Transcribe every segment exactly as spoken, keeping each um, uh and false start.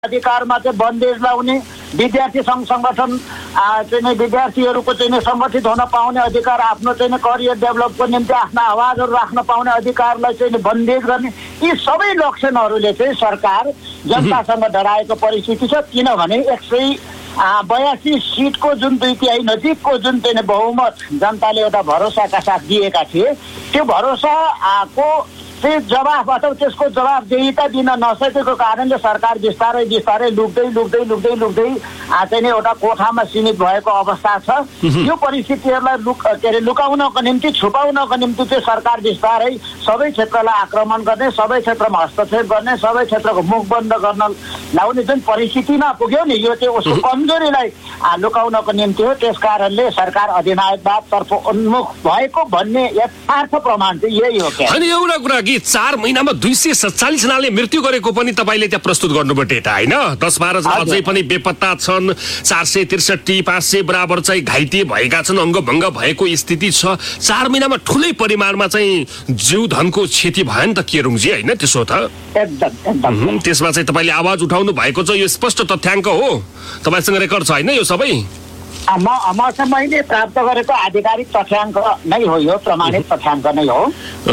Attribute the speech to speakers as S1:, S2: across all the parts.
S1: अधिकारमा चाहिँ बन्देज लाउने, विद्यार्थी सङ्घ सङ्गठन चाहिँ विद्यार्थीहरूको चाहिँ सङ्गठित हुन पाउने अधिकार, आफ्नो चाहिँ करियर डेभलपको निम्ति आफ्ना आवाजहरू राख्न पाउने अधिकारलाई चाहिँ बन्देज गर्ने, यी सबै लक्षणहरूले चाहिँ सरकार जनतासँग डराएको परिस्थिति छ। किनभने एक सय बयासी सिटको जुन दुई तिहाई नजिकको जुन चाहिँ बहुमत जनताले एउटा भरोसाका साथ दिएका थिए, त्यो भरोसाको चाहिँ जवाफ अथवा त्यसको जवाफदेहिता दिन नसकेको कारणले सरकार बिस्तारै बिस्तारै लुक्दै लुक्दै लुक्दै लुक्दै चाहिँ एउटा कोठामा सीमित भएको अवस्था छ। यो परिस्थितिहरूलाई लुक के अरे लुकाउनको निम्ति, छुपाउनको निम्ति चाहिँ सरकार बिस्तारै सबै क्षेत्रलाई आक्रमण गर्ने, सबै क्षेत्रमा हस्तक्षेप गर्ने, सबै क्षेत्रको मुख बन्द गर्न लाउने जुन परिस्थितिमा पुग्यो नि, यो चाहिँ उसको कमजोरीलाई लुकाउनको निम्ति हो। त्यस कारणले सरकार अधिनायकवादतर्फ उन्मुख भएको भन्ने यथार्थ प्रमाण चाहिँ यही हो। क्या
S2: अनि एउटा कुरा कि चार महिनामा दुई सय सत्तालिस जनाले मृत्यु गरेको पनि तपाईँले त्यहाँ प्रस्तुत गर्नुभयो डेटा, होइन? दस बाह्र जना अझै पनि बेपत्ता छन्, चार सय त्रिसठी पाँच सय बराबर चाहिँ घाइते भएका छन्, अङ्गभङ्ग भएको स्थिति छ। चार महिनामा ठुलै परिमाणमा चाहिँ जीव धनको क्षति भयो नि त केरुङजी, होइन? त्यसो त
S1: एकदम
S2: त्यसमा चाहिँ तपाईँले आवाज उठाउनु भएको छ, यो स्पष्ट तथ्याङ्क हो, तपाईँसँग रेकर्ड छ, होइन? यो सबै
S1: म म मैले प्राप्त गरेको आधिकारिक तथ्याङ्क नै हो, यो प्रमाणित तथ्याङ्क नै हो।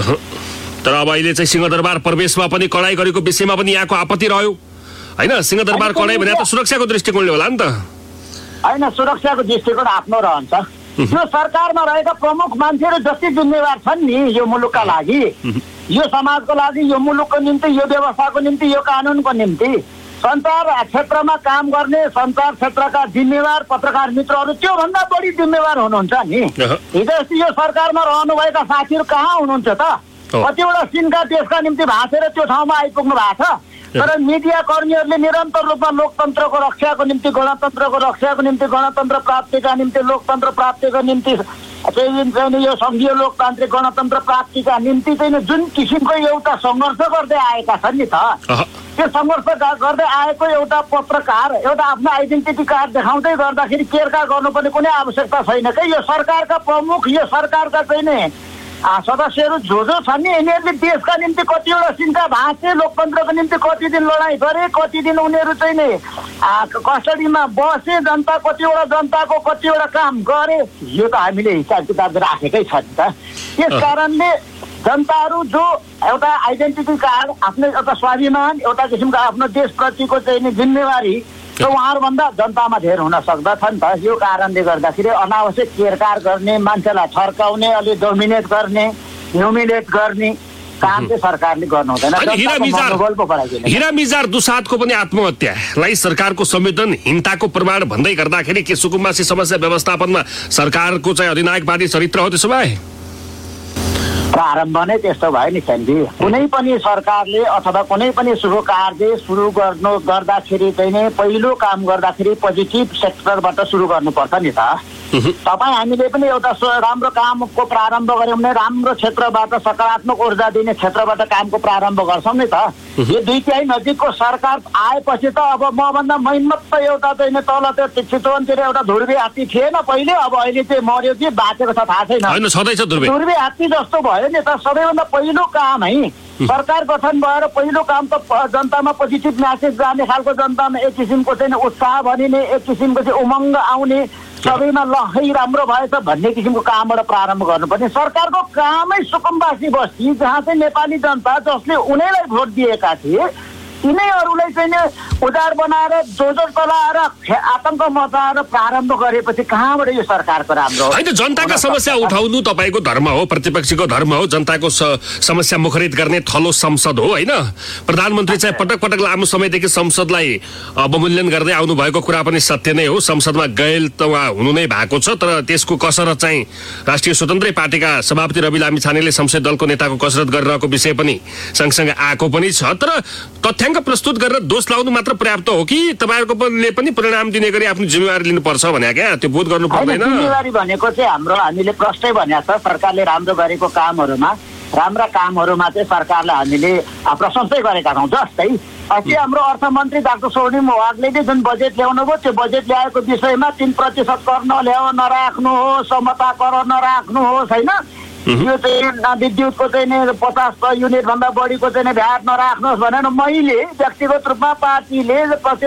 S2: तर अब अहिले चाहिँ सिंहदरबार प्रवेशमा पनि कडाई गरेको विषयमा पनि यहाँको आपत्ति रह्यो, होइन? सिंहदरबार कडाई भने त सुरक्षाको दृष्टिकोणले होला नि त,
S1: होइन? सुरक्षाको दृष्टिकोण आफ्नो रहन्छ। यो सरकारमा रहेका प्रमुख मान्छेहरू जति जिम्मेवार छन् नि यो मुलुकका लागि, यो समाजको लागि, यो मुलुकको निम्ति, यो व्यवस्थाको निम्ति, यो कानुनको निम्ति, सञ्चार क्षेत्रमा काम गर्ने सञ्चार क्षेत्रका जिम्मेवार पत्रकार मित्रहरू त्योभन्दा बढी जिम्मेवार हुनुहुन्छ नि। हिजो अस्ति यो सरकारमा रहनुभएका साथीहरू कहाँ हुनुहुन्छ त? कतिवटा सिनका देशका निम्ति भाँचेर त्यो ठाउँमा आइपुग्नु भएको छ। तर मिडिया कर्मीहरूले निरन्तर रूपमा लोकतन्त्रको रक्षाको निम्ति, गणतन्त्रको रक्षाको निम्ति, गणतन्त्र प्राप्तिका निम्ति, लोकतन्त्र प्राप्तिको निम्ति चाहिँ यो सङ्घीय लोकतान्त्रिक गणतन्त्र प्राप्तिका निम्ति चाहिँ जुन किसिमको एउटा सङ्घर्ष गर्दै आएका छन् नि त, त्यो सङ्घर्ष गर्दै आएको एउटा पत्रकार एउटा आफ्नो आइडेन्टिटी कार्ड देखाउँदै गर्दाखेरि केरकार गर्नुपर्ने कुनै आवश्यकता छैन क्या। यो सरकारका प्रमुख, यो सरकारका चाहिँ नि सदस्यहरू जो जो छन् नि, यिनीहरूले देशका निम्ति कतिवटा सिन्का भाँचे, लोकतन्त्रको निम्ति कति दिन लडाइँ गरे, कति दिन उनीहरू चाहिँ नि कस्टडीमा बसे, जनता कतिवटा जनताको कतिवटा काम गरे, यो त हामीले हिसाब किताब राखेकै छ नि त। त्यस कारणले जनताहरू जो एउटा आइडेन्टिटी कार्ड, आफ्नो एउटा स्वाभिमान, एउटा किसिमको आफ्नो देशप्रतिको चाहिँ नि जिम्मेवारी त उहाँहरूभन्दा जनतामा धेर हुन सक्दछ नि त। यो कारणले गर्दाखेरि अनावश्यक केरकार गर्ने, मान्छेलाई छर्काउने, अलि डोमिनेट गर्ने, ह्युमिलेट गर्ने काम चाहिँ सरकारले गर्नु हुँदैन।
S2: हिरा मिजार दुसादको पनि आत्महत्यालाई सरकारको संवेदनहीनताको प्रमाण भन्दै गर्दाखेरि के सुकुम्बासी समस्या व्यवस्थापनमा सरकारको चाहिँ अधिनायकवादी चरित्र हो? त्यसो भए
S1: प्रारम्भ नै त्यस्तो भयो नि सेन्डी। कुनै पनि सरकारले अथवा कुनै पनि शुभ कार्य सुरु गर्नु गर्दाखेरि चाहिँ नि पहिलो काम गर्दाखेरि पोजिटिभ सेक्टरबाट सुरु गर्नुपर्छ नि त। तपाईँ हामीले पनि एउटा राम्रो कामको प्रारम्भ गऱ्यौँ भने राम्रो क्षेत्रबाट, सकारात्मक ऊर्जा दिने क्षेत्रबाट कामको प्रारम्भ गर्छौँ नि त। यो दुई तिहाई नजिकको सरकार आएपछि त अब मभन्दा मैमत एउटा चाहिँ तल त्यो चितवनतिर एउटा धुर्बे हात्ती थिएन पहिले, अब अहिले चाहिँ मर्यो कि बाँचेको छ थाहा छैन। धुर्बे हात्ती जस्तो भयो नि त। सबैभन्दा पहिलो काम है सरकार गठन भएर पहिलो काम त जनतामा पोजिटिभ म्यासेज जाने खालको, जनतामा एक किसिमको चाहिँ उत्साह बनिने, एक किसिमको चाहिँ उमङ्ग आउने, सबैमा ल है राम्रो भएछ भन्ने किसिमको कामबाट प्रारम्भ गर्नुपर्ने। सरकारको कामै सुकुम्बासी बस्ती जहाँ चाहिँ नेपाली जनता जसले उनीलाई भोट दिएका थिए तिनीहरूलाई चाहिँ उदार बनाएर जो जो चलाएर आतंक मचाएर प्रारम्भ गरेपछि कहाँबाट यो सरकारको राम्रो हो?
S2: होइन, जनताका समस्या उठाउनु तपाईँको धर्म हो, प्रतिपक्षीको धर्म हो। जनताको समस्या मुखरित गर्ने थलो संसद हो, होइन? प्रधानमन्त्री चाहिँ पटक पटक लामो समयदेखि संसदलाई अवमूल्यन गर्दै आउनु भएको कुरा पनि सत्य नै हो। संसदमा गैल त उहाँ हुनु नै भएको छ, तर त्यसको कसरत चाहिँ राष्ट्रिय स्वतन्त्रै पार्टीका सभापति रवि लामिछानेले संसदीय दलको नेताको कसरत गरिरहेको विषय पनि सँगसँगै आएको पनि छ। तर तथ्याङ्क प्रस्तुत गरेर दोष लाउनु मात्र पर्याप्त हो कि तपाईँहरूकोले पनि परिणाम दिने गरी आफ्नो जिम्मेवारी लिनुपर्छ भने क्या? त्यो बोध गर्नु पर्दैन?
S1: जिम्मेवारी भनेको चाहिँ हाम्रो हामीले प्रश्नै भनेको छ सरकारले राम्रो गरेको कामहरूमा, राम्रा कामहरूमा चाहिँ सरकारलाई हामीले प्रशंसै गरेका छौँ। जस्तै अस्ति हाम्रो अर्थमन्त्री डाक्टर स्वर्णिम वाग्लेले जुन बजेट ल्याउनु भयो, त्यो बजेट ल्याएको विषयमा तीन प्रतिशत कर नल्याउ नराख्नुहोस्, समता कर नराख्नुहोस्, होइन? यो चाहिँ विद्युतको चाहिँ नि पचास युनिट भन्दा बढीको चाहिँ भ्याट नराख्नुहोस् भनेर मैले व्यक्तिगत रूपमा पार्टीले पछि